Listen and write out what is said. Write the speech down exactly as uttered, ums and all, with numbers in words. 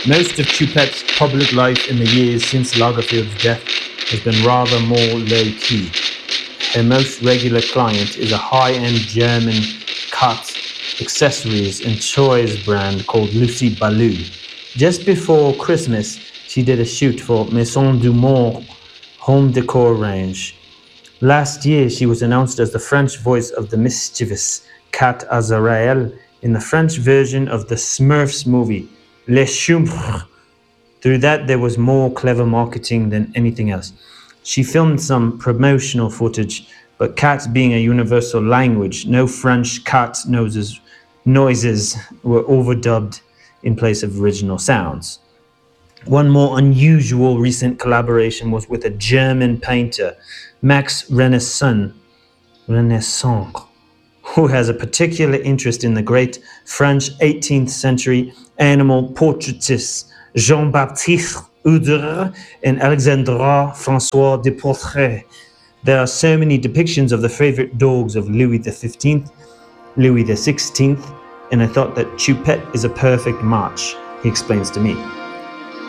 Most of Choupette's public life in the years since Lagerfeld's death has been rather more low-key. Her most regular client is a high-end German cut accessories and toys brand called Lucy Ballou. Just before Christmas, she did a shoot for Maison du Monde home decor range. Last year, she was announced as the French voice of the mischievous cat Azarael in the French version of the Smurfs movie, Les Schtroumpfs. Through that, there was more clever marketing than anything else. She filmed some promotional footage, but cats being a universal language, no French cat noises, noises were overdubbed in place of original sounds. One more unusual recent collaboration was with a German painter, Max Renaissance, Renaissance, who has a particular interest in the great French eighteenth century animal portraitists Jean-Baptiste Oudre and Alexandre François de Portrait. There are so many depictions of the favorite dogs of Louis the fifteenth, Louis the sixteenth, and I thought that Choupette is a perfect match, he explains to me.